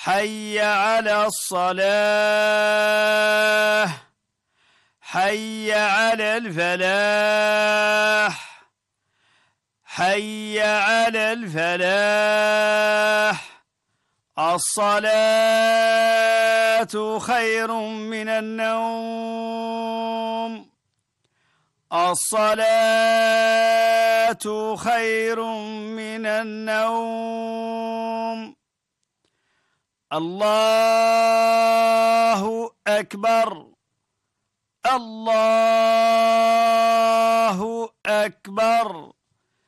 حي على الصلاة، حي على الفلاح، حي على الفلاح. الصلاة خير من النوم، الصلاة خير من النوم. الله أكبر، الله أكبر.